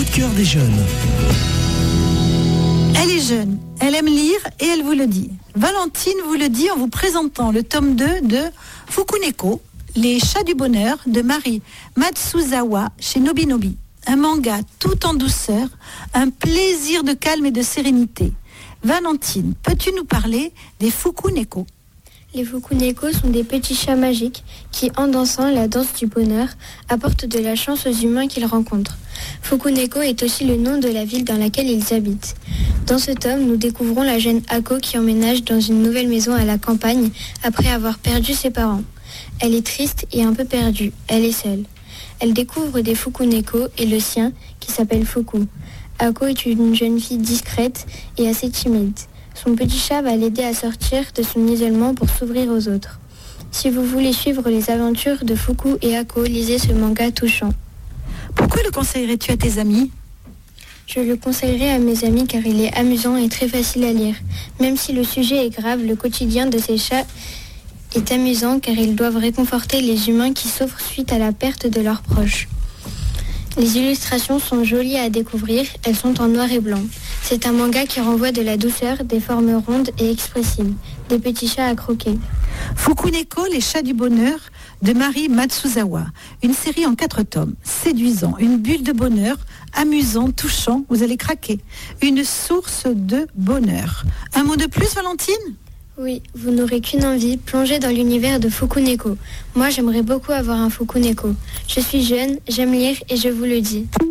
de cœur des jeunes. Elle est jeune, elle aime lire et elle vous le dit. Valentine vous le dit en vous présentant le tome 2 de Fukuneko, Les chats du bonheur de Mari Matsuzawa chez Nobinobi. Un manga tout en douceur, un plaisir de calme et de sérénité. Valentine, peux-tu nous parler des Fukuneko ? Les Fukuneko sont des petits chats magiques qui, en dansant la danse du bonheur, apportent de la chance aux humains qu'ils rencontrent. Fukuneko est aussi le nom de la ville dans laquelle ils habitent. Dans ce tome, nous découvrons la jeune Ako qui emménage dans une nouvelle maison à la campagne après avoir perdu ses parents. Elle est triste et un peu perdue, elle est seule. Elle découvre des Fukuneko et le sien qui s'appelle Fuku. Ako est une jeune fille discrète et assez timide. Son petit chat va l'aider à sortir de son isolement pour s'ouvrir aux autres. Si vous voulez suivre les aventures de Fuku et Ako, lisez ce manga touchant. Pourquoi le conseillerais-tu à tes amis ? Je le conseillerais à mes amis car il est amusant et très facile à lire. Même si le sujet est grave, le quotidien de ces chats est amusant car ils doivent réconforter les humains qui souffrent suite à la perte de leurs proches. Les illustrations sont jolies à découvrir, elles sont en noir et blanc. C'est un manga qui renvoie de la douceur, des formes rondes et expressives, des petits chats à croquer. Fukuneko, Les chats du bonheur de Mari Matsuzawa. Une série en 4 tomes, séduisant, une bulle de bonheur, amusant, touchant, vous allez craquer. Une source de bonheur. Un mot de plus, Valentine ? Oui, vous n'aurez qu'une envie, plonger dans l'univers de Fukuneko. Moi, j'aimerais beaucoup avoir un Fukuneko. Je suis jeune, j'aime lire et je vous le dis.